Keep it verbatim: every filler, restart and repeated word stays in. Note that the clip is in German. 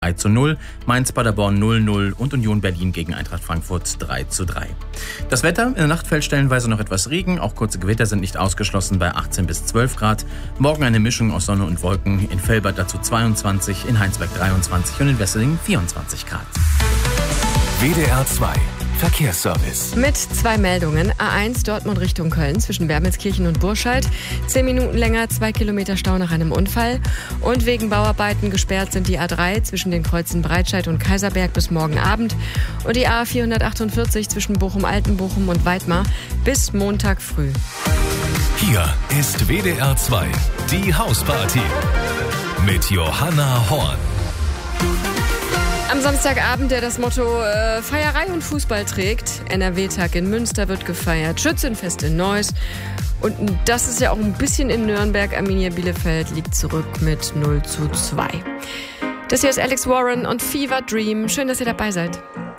drei zu null, Mainz Paderborn null null und Union Berlin gegen Eintracht Frankfurt drei zu drei. Das Wetter, in der Nacht fällt stellenweise noch etwas Regen, auch kurze Gewitter sind nicht ausgeschlossen bei achtzehn bis zwölf Grad. Morgen eine Mischung aus Sonne und Wolken, in Velbert dazu zweiundzwanzig, in Heinsberg dreiundzwanzig und in Wesseling vierundzwanzig Grad. W D R zwei Verkehrsservice. Mit zwei Meldungen. A eins Dortmund Richtung Köln zwischen Wermelskirchen und Burscheid. Zehn Minuten länger, zwei Kilometer Stau nach einem Unfall. Und wegen Bauarbeiten gesperrt sind die A drei zwischen den Kreuzen Breitscheid und Kaiserberg bis morgen Abend. Und die A vierhundertachtundvierzig zwischen Bochum-Altenbochum und Weidmar bis Montag früh. Hier ist W D R zwei, die Hausparty mit Johanna Horn. Am Samstagabend, der das Motto äh, Feierei und Fußball trägt. N R W-Tag in Münster wird gefeiert, Schützenfest in Neuss. Und das ist ja auch ein bisschen in Nürnberg. Arminia Bielefeld liegt zurück mit null zu zwei. Das hier ist Alex Warren und Fever Dream. Schön, dass ihr dabei seid.